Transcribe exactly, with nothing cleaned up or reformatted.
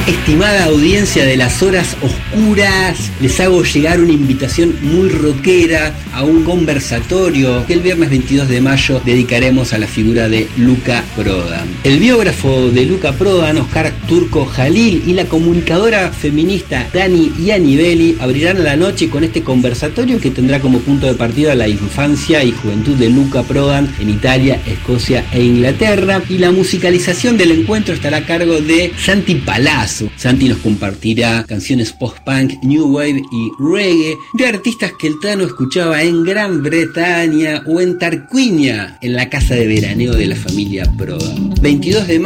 Estimada audiencia de las horas oscuras, les hago llegar una invitación muy rockera a un conversatorio que el viernes veintidós de mayo dedicaremos a la figura de Luca Prodan. El biógrafo de Luca Prodan, Oscar Turco Jalil, y la comunicadora feminista Dani Iannibelli abrirán la noche con este conversatorio que tendrá como punto de partida la infancia y juventud de Luca Prodan en Italia, Escocia e Inglaterra, y la musicalización del encuentro estará a cargo de Santi Palazzo. Santi nos compartirá canciones post-punk, new wave y reggae de artistas que el Tano escuchaba en Gran Bretaña o en Tarquinia, en la casa de veraneo de la familia Prodan. veintidós de